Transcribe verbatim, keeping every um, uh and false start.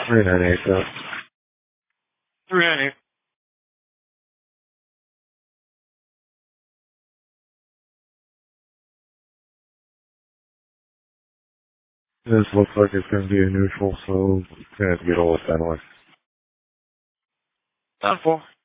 three nine eight, so. three nine eight. This looks like it's going to be a neutral, so we're going to have to get all this anyway. Down four.